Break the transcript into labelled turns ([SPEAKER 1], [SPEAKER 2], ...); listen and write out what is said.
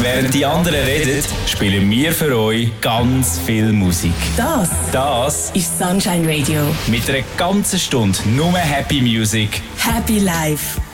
[SPEAKER 1] Während die anderen reden, spielen wir für euch ganz viel Musik. Das
[SPEAKER 2] ist Sunshine Radio.
[SPEAKER 1] mit einer ganzen Stunde nur Happy Music.
[SPEAKER 2] Happy Life.